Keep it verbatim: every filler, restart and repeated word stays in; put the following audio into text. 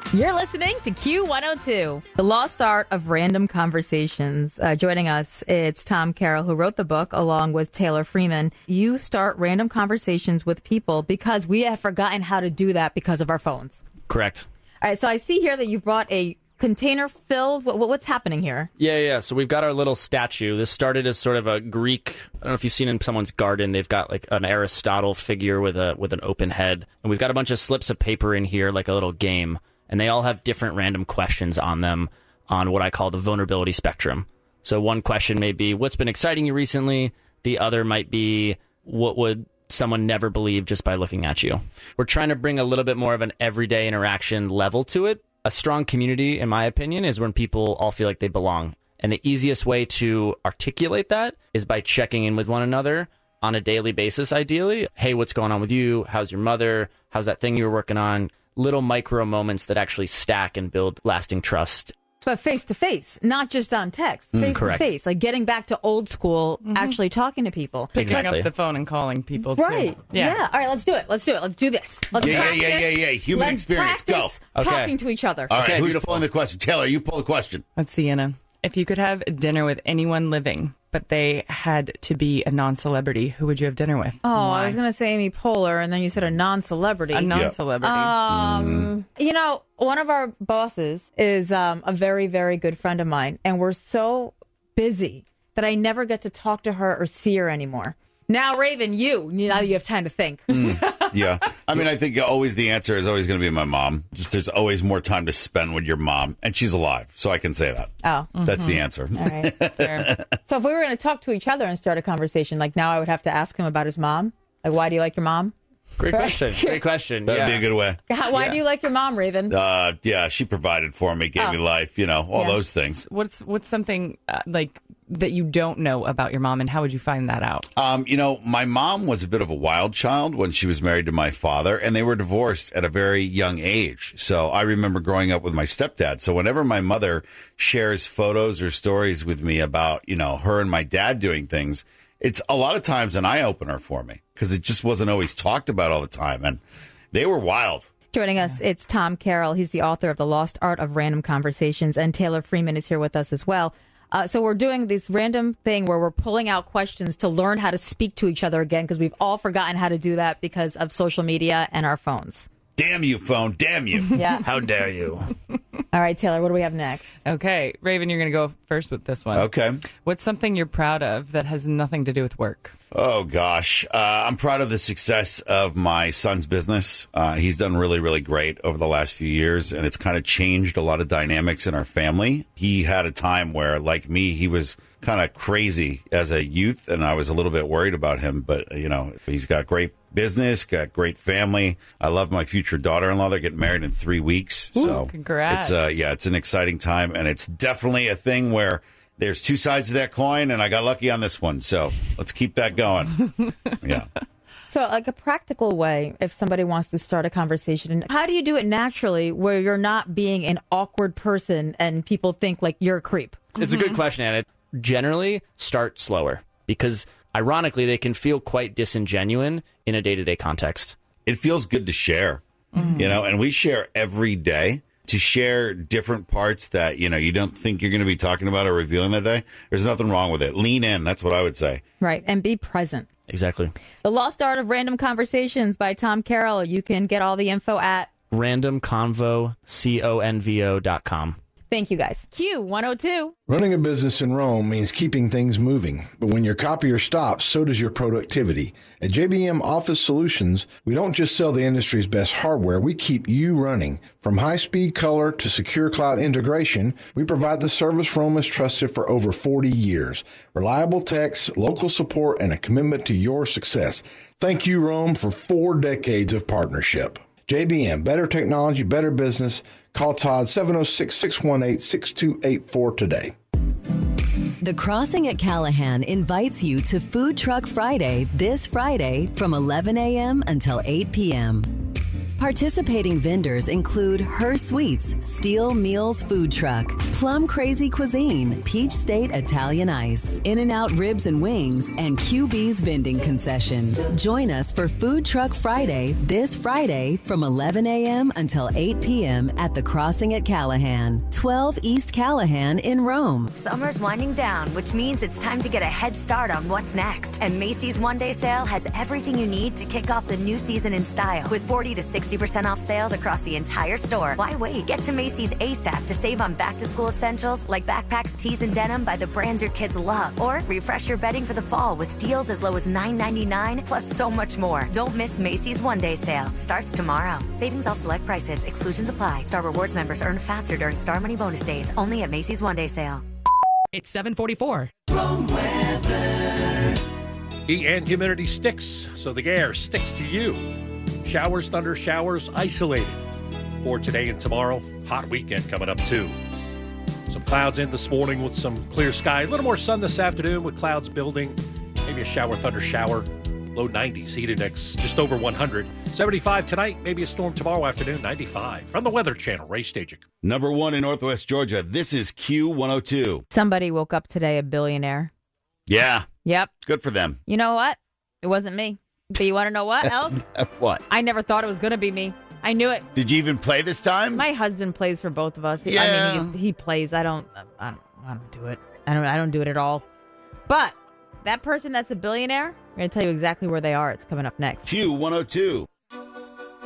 You're listening to Q one oh two, The Lost Art of Random Conversations. Uh, joining us, it's Tom Carroll, who wrote the book, along with Taylor Freeman. You start random conversations with people because we have forgotten how to do that because of our phones. Correct. All right, so I see here that you've brought a container filled. What, what's happening here? Yeah, yeah. So we've got our little statue. This started as sort of a Greek. I don't know if you've seen in someone's garden. They've got like an Aristotle figure with a with an open head, and we've got a bunch of slips of paper in here, like a little game, and they all have different random questions on them on what I call the vulnerability spectrum. So one question may be, "What's been exciting you recently?" The other might be, "What would someone never believe just by looking at you?" We're trying to bring a little bit more of an everyday interaction level to it. A strong community, in my opinion, is when people all feel like they belong. And the easiest way to articulate that is by checking in with one another on a daily basis, ideally. Hey, what's going on with you? How's your mother? How's that thing you were working on? Little micro moments that actually stack and build lasting trust. But face to face, not just on text. Face Mm, correct. to face, like getting back to old school, Mm-hmm. actually talking to people. Picking Exactly. up the phone and calling people, too. Right. Yeah. Yeah. All right, let's do it. Let's do it. Let's do this. Let's Yeah, yeah, practice. yeah, yeah, yeah. Human Let's experience. Go. practice Okay. talking to each other. All right, Okay, who's beautiful. pulling the question? Taylor, you pull the question. Let's see, Anna. If you could have dinner with anyone living, but they had to be a non-celebrity, who would you have dinner with? Oh, Why? I was going to say Amy Poehler, and then you said a non-celebrity. A non-celebrity. Um, you know, one of our bosses is um, a very, very good friend of mine, and we're so busy that I never get to talk to her or see her anymore. Now, Raven, you, now you have time to think. Yeah. I mean, I think always the answer is always going to be my mom. Just there's always more time to spend with your mom, and she's alive, so I can say that. Oh, That's the answer. all right. Fair. So if we were going to talk to each other and start a conversation, like now I would have to ask him about his mom. Like, why do you like your mom? Great question. Great question. That'd yeah. be a good way. How, why Yeah. do you like your mom, Raven? Uh, yeah, she provided for me, gave Oh. me life, you know, all Yeah. those things. What's what's something uh, like that you don't know about your mom, and how would you find that out? Um, you know, my mom was a bit of a wild child when she was married to my father, and they were divorced at a very young age. So I remember growing up with my stepdad. So whenever my mother shares photos or stories with me about, you know, her and my dad doing things, it's a lot of times an eye opener for me because it just wasn't always talked about all the time. And they were wild. Joining us, it's Tom Carroll. He's the author of The Lost Art of Random Conversations, and Taylor Freeman is here with us as well. Uh, so we're doing this random thing where we're pulling out questions to learn how to speak to each other again, because we've all forgotten how to do that because of social media and our phones. Damn you, phone. Damn you. Yeah. How dare you? All right, Taylor, what do we have next? Okay, Raven, you're going to go first with this one. Okay. What's something you're proud of that has nothing to do with work? Oh, gosh. Uh, I'm proud of the success of my son's business. Uh, he's done really, really great over the last few years, and it's kind of changed a lot of dynamics in our family. He had a time where, like me, he was kind of crazy as a youth, and I was a little bit worried about him. But, you know, he's got great business, got great family. I love my future daughter-in-law. They're getting married in three weeks. Ooh, so congrats. It's, uh, yeah, it's an exciting time, and it's definitely a thing where there's two sides to that coin, and I got lucky on this one. So let's keep that going. Yeah. So, like a practical way, if somebody wants to start a conversation, how do you do it naturally where you're not being an awkward person and people think like you're a creep? It's a good question, Anna. Generally, start slower because, ironically, they can feel quite disingenuine in a day-to-day context. It feels good to share, you know, and we share every day. To share different parts that, you know, you don't think you're going to be talking about or revealing that day, there's nothing wrong with it. Lean in. That's what I would say. Right. And be present. Exactly. The Lost Art of Random Conversations by Tom Carroll. You can get all the info at Random Convo, C O N V O dot com. Thank you, guys. Q one oh two. Running a business in Rome means keeping things moving, but when your copier stops, so does your productivity. At J B M Office Solutions, we don't just sell the industry's best hardware, we keep you running. From high-speed color to secure cloud integration, we provide the service Rome has trusted for over forty years. Reliable techs, local support, and a commitment to your success. Thank you, Rome, for four decades of partnership. J B M, better technology, better business. Call Todd seven oh six, six one eight, six two eight four today. The Crossing at Callahan invites you to Food Truck Friday this Friday from eleven a.m. until eight p.m. Participating vendors include Her Sweets, Steel Meals Food Truck, Plum Crazy Cuisine, Peach State Italian Ice, In-N-Out Ribs and Wings, and Q B's Vending Concession. Join us for Food Truck Friday this Friday from eleven a.m. until eight p.m. at The Crossing at Callahan, twelve East Callahan in Rome. Summer's winding down, which means it's time to get a head start on what's next. And Macy's One Day Sale has everything you need to kick off the new season in style. With forty to sixty percent off sales across the entire store. Why wait? Get to Macy's ASAP to save on back-to-school essentials like backpacks, tees, and denim by the brands your kids love. Or refresh your bedding for the fall with deals as low as nine ninety-nine, plus so much more. Don't miss Macy's One Day Sale. Starts tomorrow. Savings off select prices. Exclusions apply. Star Rewards members earn faster during Star Money bonus days. Only at Macy's One Day Sale. It's seven forty-four. Heat and humidity sticks, so the air sticks to you. Showers, thunder showers, isolated. For today and tomorrow, hot weekend coming up too. Some clouds in this morning with some clear sky. A little more sun this afternoon with clouds building. Maybe a shower, thunder shower. Low nineties, heat index just over one hundred. seventy-five tonight, maybe a storm tomorrow afternoon, ninety-five. From the Weather Channel, Ray Stajic. Number one in Northwest Georgia. This is Q one oh two. Somebody woke up today a billionaire. Yeah. Yep. Good for them. You know what? It wasn't me. But you want to know what else? What? I never thought it was going to be me. I knew it. Did you even play this time? My husband plays for both of us. He, Yeah. I mean, he, he plays. I don't, I don't. I don't do it. I don't. I don't do it at all. But that person that's a billionaire, I'm going to tell you exactly where they are. It's coming up next. Q one oh two.